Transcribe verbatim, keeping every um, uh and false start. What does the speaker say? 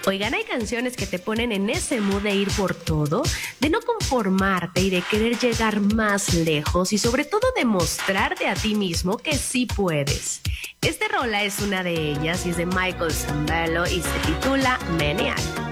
Oigan, hay canciones que te ponen en ese mood de ir por todo, de no conformarte y de querer llegar más lejos y sobre todo demostrarte a ti mismo que sí puedes. Este rola es una de ellas y es de Michael Zambello y se titula Maniac.